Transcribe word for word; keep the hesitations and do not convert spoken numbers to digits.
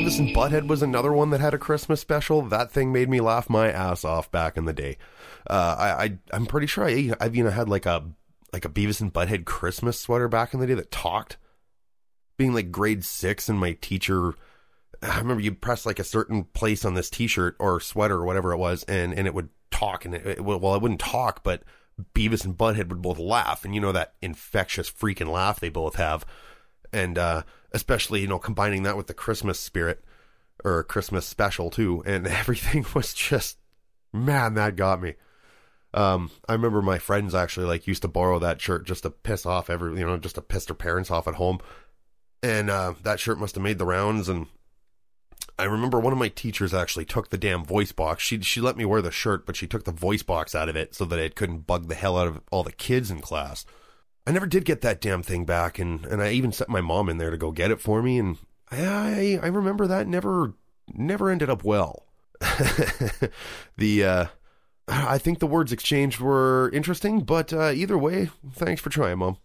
Beavis and Butthead was another one that had a Christmas special. That thing made me laugh my ass off back in the day. Uh, I, I, I'm pretty sure I, I've even had like a, like a Beavis and Butthead Christmas sweater back in the day that talked. Being like grade six and my teacher, I remember you'd press like a certain place on this t-shirt or sweater or whatever it was, and, and it would talk, and it, it, well, it wouldn't talk, but Beavis and Butthead would both laugh, and you know that infectious freaking laugh they both have. And uh, especially, you know, combining that with the Christmas spirit, or Christmas special too, and everything was just, man, that got me. Um, I remember my friends actually like used to borrow that shirt just to piss off every, you know, just to piss their parents off at home. And uh, that shirt must have made the rounds. And I remember one of my teachers actually took the damn voice box. She she let me wear the shirt, but she took the voice box out of it so that it couldn't bug the hell out of all the kids in class. I never did get that damn thing back, and, and I even sent my mom in there to go get it for me, and I I remember that never never ended up well. the uh, I think the words exchanged were interesting, but uh, either way, thanks for trying, Mom.